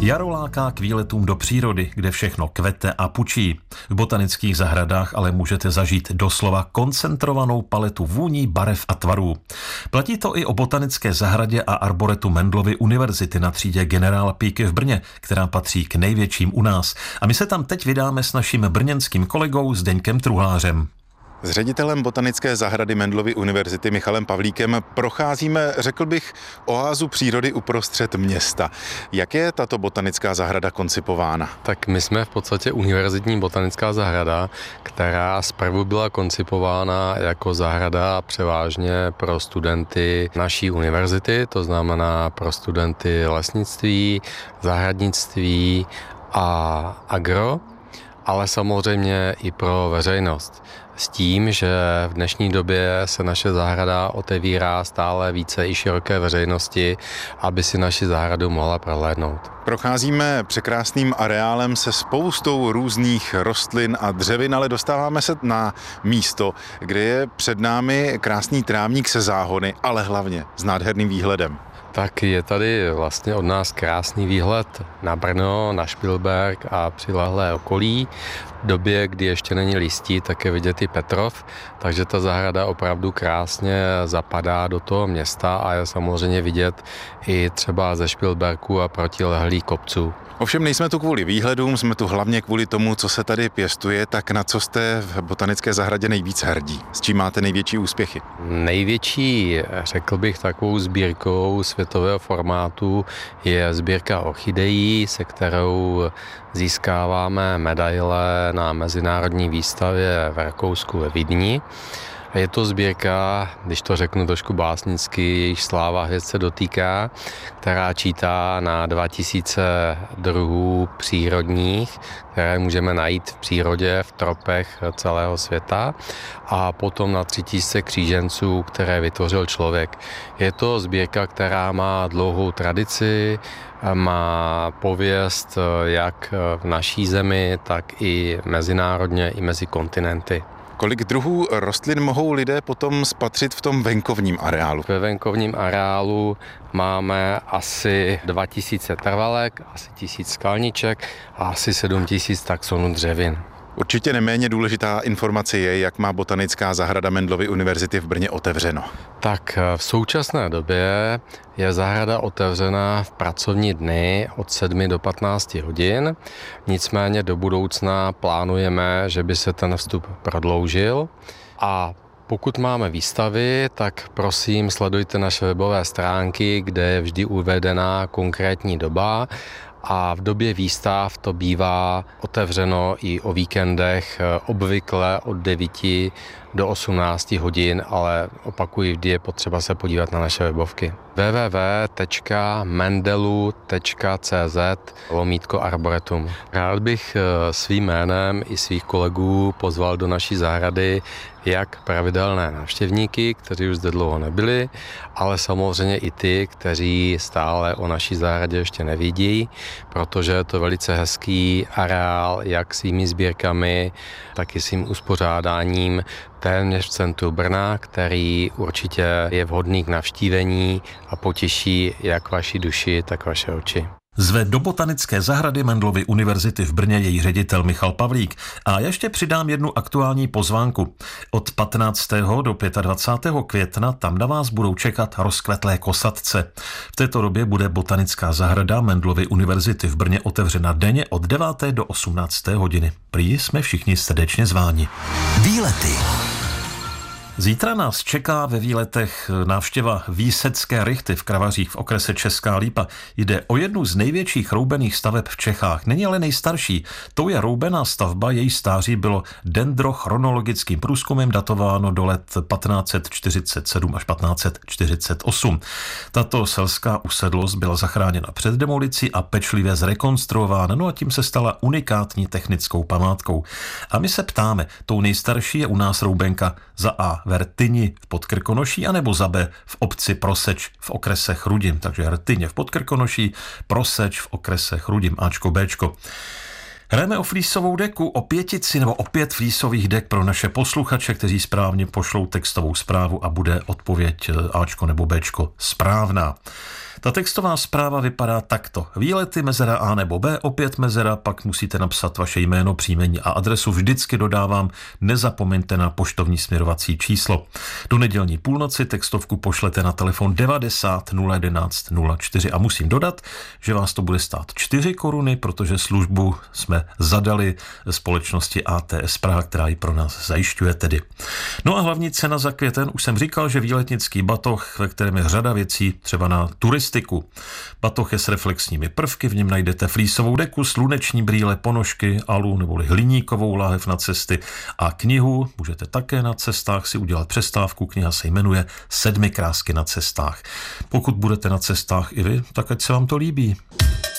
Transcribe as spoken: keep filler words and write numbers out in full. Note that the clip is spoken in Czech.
Jaro láká k výletům do přírody, kde všechno kvete a pučí. V botanických zahradách ale můžete zažít doslova koncentrovanou paletu vůní, barev a tvarů. Platí to i o botanické zahradě a arboretu Mendelovy univerzity na třídě Generála Píky v Brně, která patří k největším u nás. A my se tam teď vydáme s naším brněnským kolegou Zdeňkem Truhlářem. S ředitelem botanické zahrady Mendelovy univerzity Michalem Pavlíkem procházíme, řekl bych, oázu přírody uprostřed města. Jak je tato botanická zahrada koncipována? Tak my jsme v podstatě univerzitní botanická zahrada, která zprvu byla koncipována jako zahrada převážně pro studenty naší univerzity, to znamená pro studenty lesnictví, zahradnictví a agro, ale samozřejmě i pro veřejnost. S tím, že v dnešní době se naše zahrada otevírá stále více i široké veřejnosti, aby si naši zahradu mohla prohlédnout. Procházíme překrásným areálem se spoustou různých rostlin a dřevin, ale dostáváme se na místo, kde je před námi krásný trávník se záhony, ale hlavně s nádherným výhledem. Tak je tady vlastně od nás krásný výhled na Brno, na Špilberk a přilehlé okolí. V době, kdy ještě není listí, tak je vidět i Petrov, takže ta zahrada opravdu krásně zapadá do toho města a je samozřejmě vidět i třeba ze Špilberku a protilehlých kopců. Ovšem nejsme tu kvůli výhledům, jsme tu hlavně kvůli tomu, co se tady pěstuje, tak na co jste v botanické zahradě nejvíc hrdí? S čím máte největší úspěchy? Největší, řekl bych, takovou sbírkou světového formátu je sbírka orchidejí, se kterou získáváme medaile na mezinárodní výstavě v Rakousku ve Vídni. Je to sbírka, když to řeknu trošku básnicky, jejíž sláva hvězd se dotýká, která čítá na dva tisíce druhů přírodních, které můžeme najít v přírodě, v tropech celého světa, a potom na tři tisíce kříženců, které vytvořil člověk. Je to sbírka, která má dlouhou tradici, má pověst jak v naší zemi, tak i mezinárodně, i mezi kontinenty. Kolik druhů rostlin mohou lidé potom spatřit v tom venkovním areálu? Ve venkovním areálu máme asi dva tisíce trvalek, asi tisíc skalniček a asi sedm tisíc taxonů dřevin. Určitě neméně důležitá informace je, jak má botanická zahrada Mendelovy univerzity v Brně otevřeno. Tak v současné době je zahrada otevřena v pracovní dny od sedmi do patnácti hodin. Nicméně do budoucna plánujeme, že by se ten vstup prodloužil. A pokud máme výstavy, tak prosím sledujte naše webové stránky, kde je vždy uvedená konkrétní doba. A v době výstav to bývá otevřeno i o víkendech, obvykle od devíti do osmnácti hodin, ale opakuji, vždy je potřeba se podívat na naše webovky. w w w tečka mendelu tečka c z lomítko arboretum. Rád bych svým jménem i svých kolegů pozval do naší zahrady jak pravidelné návštěvníky, kteří už zde dlouho nebyli, ale samozřejmě i ty, kteří stále o naší zahradě ještě nevidí, protože je to velice hezký areál, jak svými sbírkami, tak i svým uspořádáním téměř v centru Brna, který určitě je vhodný k navštívení a potěší jak vaši duši, tak vaše oči. Zve do botanické zahrady Mendelovy univerzity v Brně její ředitel Michal Pavlík. A ještě přidám jednu aktuální pozvánku. Od patnáctého do dvacátého pátého května tam na vás budou čekat rozkvetlé kosatce. V této době bude botanická zahrada Mendelovy univerzity v Brně otevřena denně od deváté do osmnácté hodiny. Prý jsme všichni srdečně zváni. Výlety. Zítra nás čeká ve výletech návštěva Výsecké rychty v Kravařích v okrese Česká Lípa. Jde o jednu z největších roubených staveb v Čechách. Není ale nejstarší. To je roubená stavba, její stáří bylo dendrochronologickým průzkumem datováno do let patnáct set čtyřicet sedm až patnáct set čtyřicet osm. Tato selská usedlost byla zachráněna před demolicí a pečlivě zrekonstruována, no a tím se stala unikátní technickou památkou. A my se ptáme, tou nejstarší je u nás roubenka za A ve Rtyni v Podkrkonoší, anebo za B v obci Proseč v okrese Chrudim. Takže Rtyně v Podkrkonoší, Proseč v okrese Chrudim, Ačko, Bčko. Hrajeme o flísovou deku, o pětici nebo o pět flísových dek pro naše posluchače, kteří správně pošlou textovou zprávu a bude odpověď Ačko nebo Bčko správná. Ta textová zpráva vypadá takto. Výlety mezera A nebo B, opět mezera, pak musíte napsat vaše jméno, příjmení a adresu. Vždycky dodávám, nezapomeňte na poštovní směrovací číslo. Do nedělní půlnoci textovku pošlete na telefon devadesát nula jedenáct nula čtyři a musím dodat, že vás to bude stát čtyři koruny, protože službu jsme zadali společnosti A T S Praha, která ji pro nás zajišťuje tedy. No a hlavní cena za květen, už jsem říkal, že výletnický batoh, ve kterém je řada věcí, třeba na turistiku. Batoh je s reflexními prvky, v něm najdete flísovou deku, sluneční brýle, ponožky, alu neboli hliníkovou láhev na cesty a knihu. Můžete také na cestách si udělat přestávku, kniha se jmenuje Sedmi krásky na cestách. Pokud budete na cestách i vy, tak ať se vám to líbí.